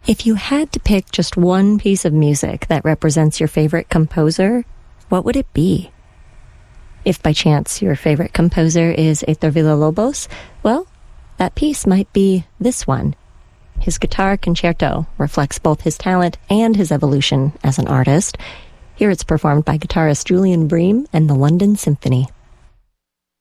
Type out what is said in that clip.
If you had to pick just one piece of music that represents your favorite composer, what would it be? If by chance your favorite composer is Héctor Villa-Lobos, well, that piece might be this one. His guitar concerto reflects both his talent and his evolution as an artist. Here it's performed by guitarist Julian Bream and the London Symphony.